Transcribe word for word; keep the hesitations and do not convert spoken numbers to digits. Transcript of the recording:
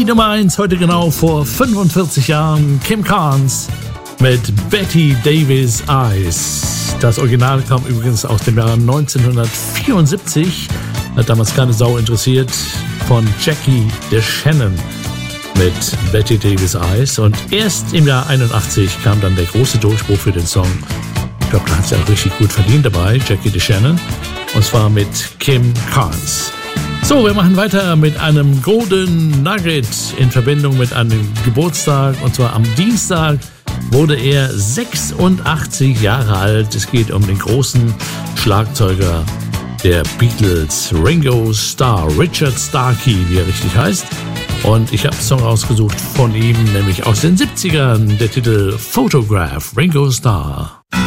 Nummer eins heute genau vor fünfundvierzig Jahren, Kim Carnes mit Betty Davis Eyes. Das Original kam übrigens aus dem Jahr neunzehnhundertvierundsiebzig, hat damals keine Sau interessiert, von Jackie DeShannon mit Betty Davis Eyes. Und erst im Jahr einundachtzig kam dann der große Durchbruch für den Song. Ich glaube, da hat sie auch richtig gut verdient dabei, Jackie DeShannon. Und zwar mit Kim Carnes. So, wir machen weiter mit einem Golden Nugget in Verbindung mit einem Geburtstag. Und zwar am Dienstag wurde er sechsundachtzig Jahre alt. Es geht um den großen Schlagzeuger der Beatles, Ringo Starr, Richard Starkey, wie er richtig heißt. Und ich habe einen Song rausgesucht von ihm, nämlich aus den siebzigern, der Titel Photograph, Ringo Starr.